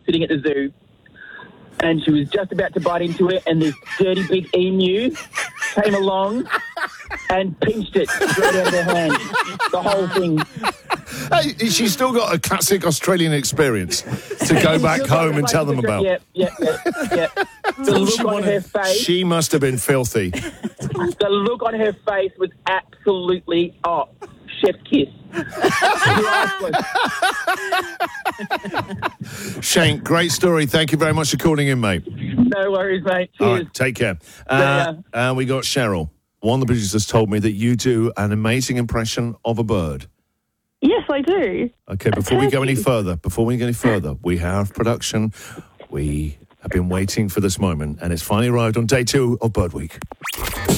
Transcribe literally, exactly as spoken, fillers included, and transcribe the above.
sitting at the zoo, and she was just about to bite into it, and this dirty big emu came along and pinched it straight out of her hand. The whole thing. Hey, she's still got a classic Australian experience to go back home and tell them about. Yeah, yeah, yeah, yeah. The look on her face. She must have been filthy. The look on her face was absolutely, oh, chef's kiss. Shane, great story. Thank you very much for calling in, mate. No worries, mate. Cheers. All right, take care. Uh, and we got Cheryl. One of the producers told me that you do an amazing impression of a bird. Yes, I do. Okay, before we go any further, before we go any further, we have production. We have been waiting for this moment, and it's finally arrived on day two of Bird Week.